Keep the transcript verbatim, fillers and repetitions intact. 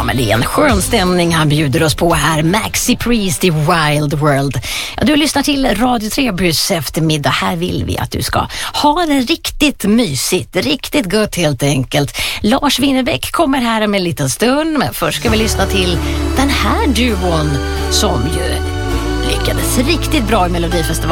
Ja, men det är en skön stämning han bjuder oss på här. Maxi Priest i Wild World. Ja, du lyssnar till Radio Trebys eftermiddag. Här vill vi att du ska ha det riktigt mysigt, riktigt gött helt enkelt. Lars Winnerbäck kommer här om en liten stund, men först ska vi lyssna till den här duon som ju lyckades riktigt bra i Melodifestivalen.